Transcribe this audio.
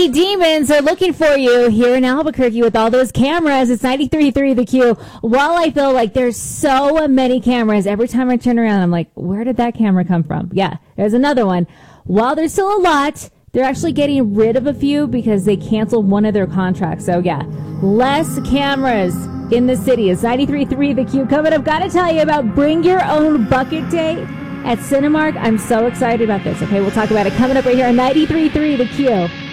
City demons are looking for you here in Albuquerque with all those cameras. It's 93.3 The Q. While I feel like there's so many cameras, every time I turn around, I'm like, where did that camera come from? Yeah, there's another one. While there's still a lot, they're actually getting rid of a few because they canceled one of their contracts. So, yeah, less cameras in the city. It's 93.3 The Q. Coming up, got to tell you about Bring Your Own Bucket Day at Cinemark. I'm so excited about this. Okay, we'll talk about it coming up right here on 93.3 The Q.